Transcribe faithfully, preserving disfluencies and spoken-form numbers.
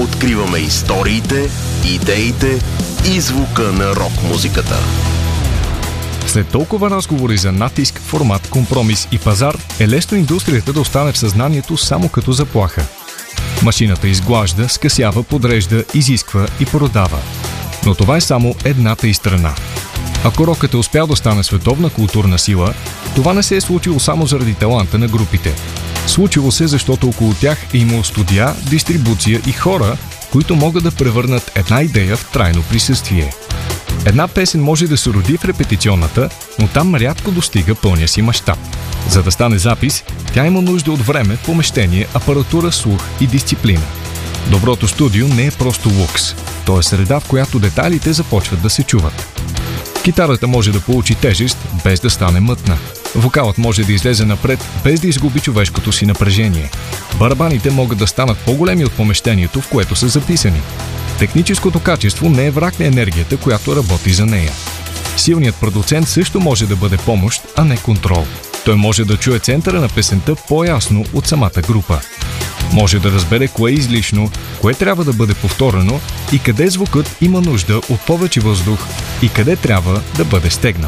Откриваме историите, идеите и звука на рок-музиката. След толкова разговори за натиск, формат, компромис и пазар, е лесно индустрията да остане в съзнанието само като заплаха. Машината изглажда, скъсява, подрежда, изисква и продава. Но това е само едната й страна. Ако рокът е успял да стане световна културна сила, това не се е случило само заради таланта на групите. Случило се, защото около тях е имало студия, дистрибуция и хора, които могат да превърнат една идея в трайно присъствие. Една песен може да се роди в репетиционната, но там рядко достига пълния си мащаб. За да стане запис, тя има нужда от време, помещение, апаратура, слух и дисциплина. Доброто студио не е просто лукс. То е среда, в която детайлите започват да се чуват. Китарата може да получи тежест, без да стане мътна. Вокалът може да излезе напред, без да изгуби човешкото си напрежение. Барабаните могат да станат по-големи от помещението, в което са записани. Техническото качество не е враг на енергията, която работи за нея. Силният продуцент също може да бъде помощ, а не контрол. Той може да чуе центъра на песента по-ясно от самата група. Може да разбере кое е излишно, кое трябва да бъде повторено и къде звукът има нужда от повече въздух и къде трябва да бъде стегнат.